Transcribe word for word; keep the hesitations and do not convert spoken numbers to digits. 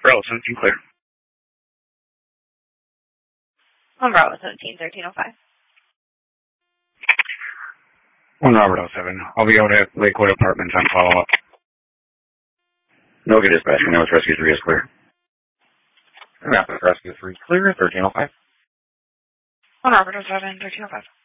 Bravo seventeen, clear. One Bravo seventeen, thirteen oh five. One Robert oh seven. I'll be out at Lakewood Apartments on follow-up. No good dispatch. We know it's Rescue three is clear. Rapid Rescue three, clear, thirteen oh five. One Robert oh seven, thirteen oh five.